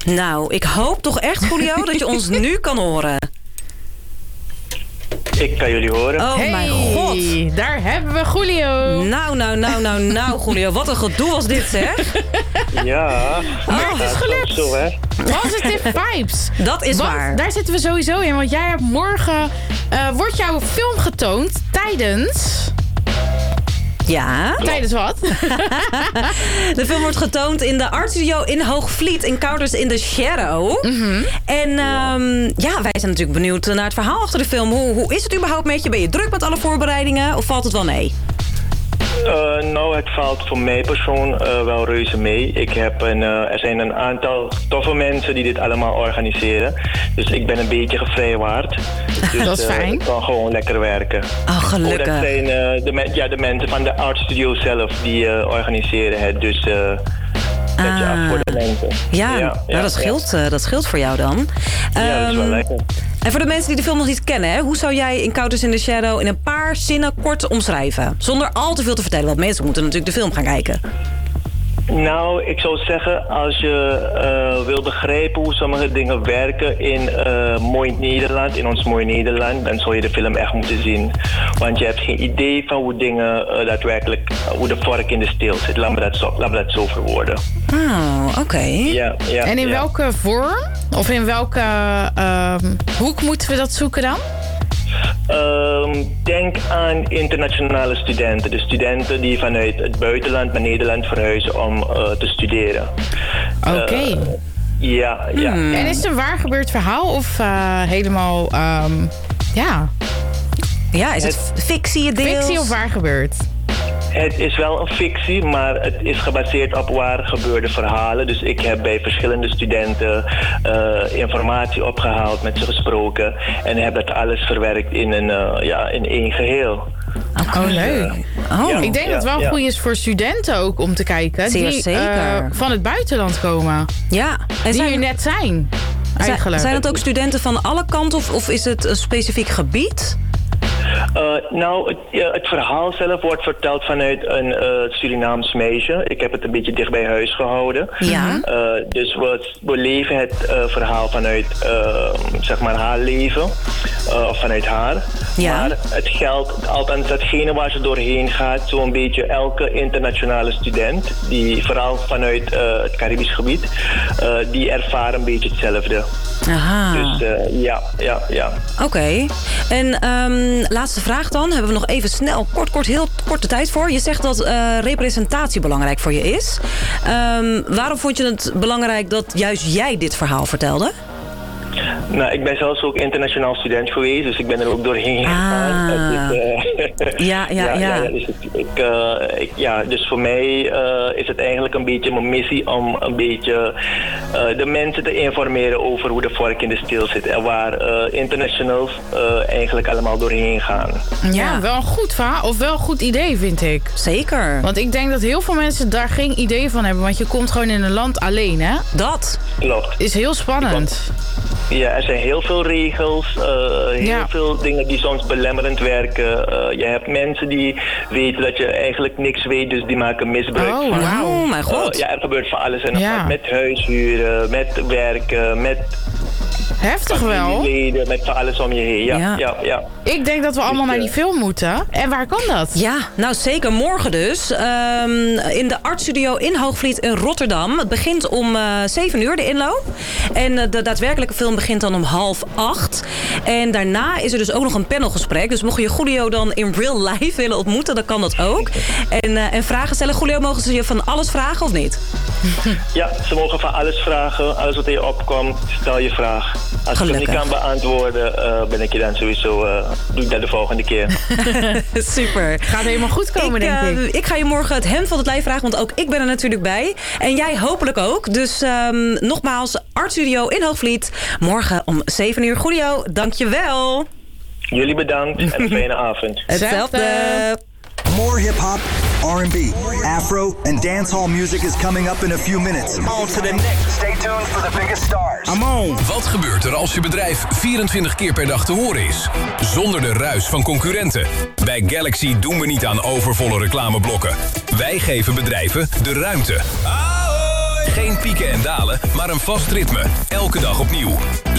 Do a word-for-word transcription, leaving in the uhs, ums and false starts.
Nou, ik hoop toch echt, Julio, dat je ons nu kan horen. Ik kan jullie horen. Oh hey, mijn god. Daar hebben we Julio. Nou, nou, nou, nou, nou, Julio. Wat een gedoe was dit, zeg. Ja. Maar het is gelukt. Zo, hè? Positive vibes. Dat is want waar. Daar zitten we sowieso in. Want jij hebt morgen... Uh, wordt jouw film getoond tijdens... Ja. Tijdens wat? De film wordt getoond in de Art Studio in Hoogvliet. Encounters in the Shadow. Mm-hmm. En um, ja, wij zijn natuurlijk benieuwd naar het verhaal achter de film. Hoe, hoe is het überhaupt met je? Ben je druk met alle voorbereidingen? Of valt het wel mee? Uh, nou, het valt voor mij persoon uh, wel reuze mee. Ik heb een, uh, er zijn een aantal toffe mensen die dit allemaal organiseren. Dus ik ben een beetje gevrijwaard. Dus, dat is uh, fijn. Ik kan gewoon lekker werken. Oh, gelukkig. Oh, dat zijn uh, de, me- ja, de mensen van de Art Studio zelf die uh, organiseren het. Dus... Uh, Dat je Ah. af voor de mensen. Ja, ja, nou, ja dat, scheelt, ja. uh, dat scheelt voor jou dan. Ja, dat is wel Um, lekker. En voor de mensen die de film nog niet kennen, hè, hoe zou jij Encounters in the Shadow in een paar zinnen kort omschrijven? Zonder al te veel te vertellen, want mensen moeten natuurlijk de film gaan kijken. Nou, ik zou zeggen, als je uh, wil begrijpen hoe sommige dingen werken in uh, mooi Nederland, in ons mooi Nederland, dan zou je de film echt moeten zien. Want je hebt geen idee van hoe dingen uh, daadwerkelijk, uh, hoe de vork in de steel zit. Laat me dat zo, laat me dat zo verwoorden. Oh, oké. Okay. Ja, ja, en in ja. welke vorm? Of in welke uh, hoek moeten we dat zoeken dan? Um, denk aan internationale studenten. De studenten die vanuit het buitenland naar Nederland verhuizen om uh, te studeren. Oké. Okay. Uh, ja, ja. Hmm. En is het een waar gebeurd verhaal of uh, helemaal... Um, ja. Ja, is het, het fictie deels? Fictie of waar gebeurd? Het is wel een fictie, maar het is gebaseerd op waar gebeurde verhalen. Dus ik heb bij verschillende studenten uh, informatie opgehaald, met ze gesproken. En heb dat alles verwerkt in, een, uh, ja, in één geheel. Oh, leuk. Oh. Ja, ik denk ja, dat het wel ja. goed is voor studenten ook om te kijken. Zeer die zeker. Uh, van het buitenland komen. Ja. En die zijn, hier net zijn. Eigenlijk. Zijn het ook studenten van alle kanten of, of is het een specifiek gebied? Uh, nou, het, uh, het verhaal zelf wordt verteld vanuit een uh, Surinaams meisje. Ik heb het een beetje dicht bij huis gehouden. Ja. Uh, dus we, we leven het uh, verhaal vanuit uh, zeg maar haar leven. Uh, of vanuit haar. Ja. Maar het geldt, althans datgene waar ze doorheen gaat, zo'n beetje elke internationale student, die vooral vanuit uh, het Caribisch gebied, uh, die ervaren een beetje hetzelfde. Aha. Dus uh, ja, ja, ja. Oké. Okay. En um, laatste vraag dan. Hebben we nog even snel, kort, kort, heel korte tijd voor. Je zegt dat uh, representatie belangrijk voor je is. Um, waarom vond je het belangrijk dat juist jij dit verhaal vertelde? Nou, ik ben zelfs ook internationaal student geweest, dus ik ben er ook doorheen gegaan. Ah. Dus, uh, ja, ja, ja. ja, ja dus, ik, uh, ik, ja, dus voor mij uh, is het eigenlijk een beetje mijn missie om een beetje uh, de mensen te informeren over hoe de vork in de steel zit en waar uh, internationals uh, eigenlijk allemaal doorheen gaan. Ja, Ja. wel een goed verhaal of wel een goed idee, vind ik. Zeker. Want ik denk dat heel veel mensen daar geen idee van hebben, want je komt gewoon in een land alleen, hè? Dat. Klopt. Is heel spannend. Ja, er zijn heel veel regels, uh, heel Ja. veel dingen die soms belemmerend werken. Uh, je hebt mensen die weten dat je eigenlijk niks weet, dus die maken misbruik Oh, van. wauw. Oh, mijn god. Uh, ja, er gebeurt van alles en nog Ja. wat. Met huishuren, met werken, met Heftig wel. familieleden, met van alles om je heen. Ja, Ja. ja, ja. Ik denk dat we allemaal Dus, naar uh, die film moeten. En waar kan dat? Ja, nou zeker. Morgen dus. Um, in de Art Studio in Hoogvliet in Rotterdam. Het begint om uh, zeven uur, de inloop. En uh, de daadwerkelijke film begint dan om half acht. En daarna is er dus ook nog een panelgesprek. Dus mocht je Julio dan in real life willen ontmoeten, dan kan dat ook. En, uh, en vragen stellen. Julio, mogen ze je van alles vragen of niet? Ja, ze mogen van alles vragen. Alles wat in je opkomt, stel je vraag. Als Gelukkig. ik het niet kan beantwoorden, uh, ben ik je dan sowieso... Uh, doe ik dat de volgende keer. Super. Gaat helemaal goed komen, ik, denk uh, ik. ik ga je morgen het hemd van het lijf vragen, want ook ik ben er natuurlijk bij. En jij hopelijk ook. Dus um, nogmaals, Art Studio in Hoogvliet. Morgen om zeven uur. Julio, dankjewel. Jullie bedankt en een fijne avond. Hetzelfde. More hip-hop, R and B, Afro, and dancehall music is coming up in a few minutes. On to the next. Stay tuned for the biggest stars. I'm on. Wat gebeurt er als je bedrijf vierentwintig keer per dag te horen is? Zonder de ruis van concurrenten. Bij Galaxy doen we niet aan overvolle reclameblokken. Wij geven bedrijven de ruimte. Geen pieken en dalen, maar een vast ritme. Elke dag opnieuw.